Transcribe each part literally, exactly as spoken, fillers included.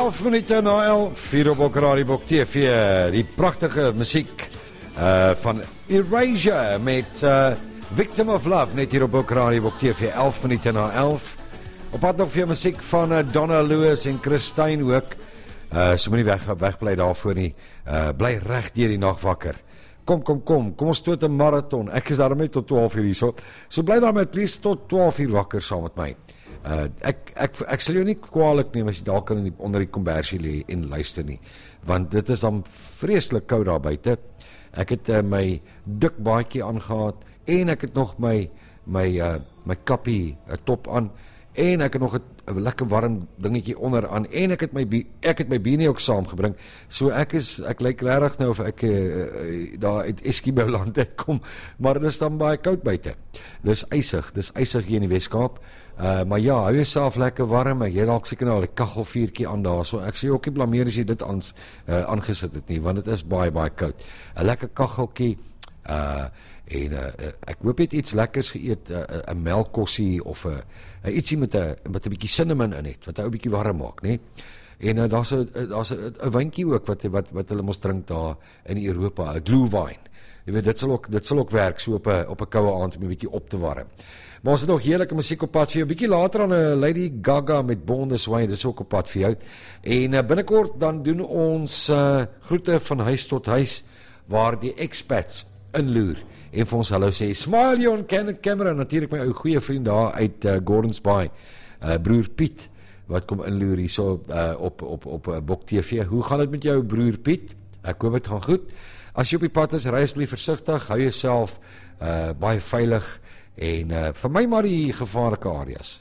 elf minute na elf, vier op ook Radio Bok T V, die prachtige muziek uh, van Erasure met uh, Victim of Love, net hier op ook Radio Bok T V, elf minute na elf. Op pad nog vir muziek van uh, Donna Lewis en Christine ook, uh, so moet nie weg, wegblij daarvoor nie, uh, bly recht hier die nacht wakker. Kom, kom, kom, kom ons stoot een marathon, ek is daarmee tot twaalf uur hier, so, so bly daar met least tot twaalf uur wakker saam met my. Uh, ek, ek, ek sal jou nie kwaalik neem as jy daar kan in die, onder die kombersie lee en luister nie, want dit is dan vreeslik koud daar buite. Ek het uh, my dik baadjie aangehad en ek het nog my my, uh, my kappie uh, top aan en ek het nog 'n lekker warm dingetjie onder aan en ek het my ek het my biene ook saamgebring. So ek is ek lyk regtig nou of ek uh, uh, daar uit Eskimo land uitkom, maar dit is dan baie koud buite. Dis ysig, dis ysig hier in die Weskaap. Uh, maar ja, hou jouself lekker warm, jy dalk seker nou al die kachelvuurtjie aan daar, so ek sê ook nie blameer as jy dit aan, uh, aangesit het nie, want dit is baie, baie koud. 'n Lekker kacheltjie, uh, en uh, ek hoop jy het iets lekkers geëet, 'n uh, uh, melkkossie, of 'n uh, uh, ietsie met 'n met 'n bietjie cinnamon in het, wat hy 'n bietjie warm maak, nee? En uh, daar's 'n daar's 'n wyntjie ook, wat, wat, wat hulle mos drink daar in Europa, 'n glühwein. Jy weet, dit sal ook, dit sal ook werk, so op 'n op 'n koue aand om 'n bietjie op te warm. Maar ons het nog heerlijke muziek op pad vir jou. Bietjie later aan uh, Lady Gaga met Born This Way, dit is ook op pad vir jou. En uh, binnenkort dan doen ons uh, groete van huis tot huis, waar die expats inloer en vir ons hallo sê. Smile you on Kenneth Cameron, natuurlijk my ou goeie vriend daar uit uh, Gordons Bay, uh, broer Piet, wat kom inloer hier so uh, op, op, op uh, Bok T V. Hoe gaan het met jou broer Piet? Ek hoop het gaan goed. As jy op die pad is, reis bly versigtig, hou jouself uh, baie veilig, en uh, vir my maar die gevaarlike areas.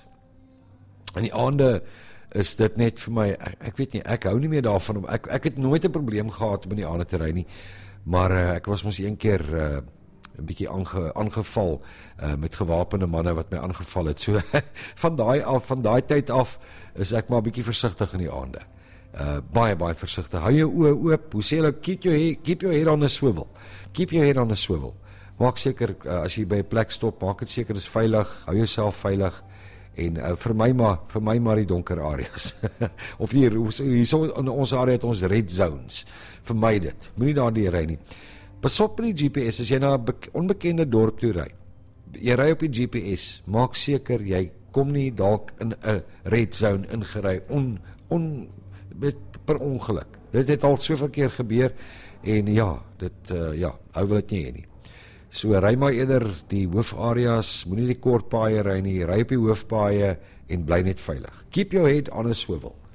In die aande is dit net vir my, ek, ek weet nie, ek hou nie meer daarvan, ek, ek het nooit 'n probleem gehad om in die aande te ry nie, maar uh, ek was mos een keer uh, een bietjie aange, aangeval uh, met gewapende manne wat my aangeval het, so van daai af, van daai tyd af is ek maar bietjie versigtig in die aande. Uh, baie, baie versigtig, hou jou oë oop, hoe sê hulle, keep your head, keep your head on a swivel, keep your head on a swivel. Maak seker, uh, as jy by 'n plek stop, maak het seker is veilig, hou jouself veilig, en uh, vir my maar, vir my maar die donker areas, of die, hier so in ons area het ons red zones, vir my dit, moet nie daar die ry nie. Pas op met die G P S, as jy na 'n onbekende dorp toe ry, jy ry op die G P S, maak seker, jy kom nie dalk in 'n red zone ingery, on, on, met, per ongeluk, dit het al soveel keer gebeur, en ja, dit, uh, ja, hou wil dit nie hê nie. So ry maar eerder die hoofareas, moenie die kort paaie ry nie, ry op die hoofpaaie en bly net veilig. Keep your head on a swivel.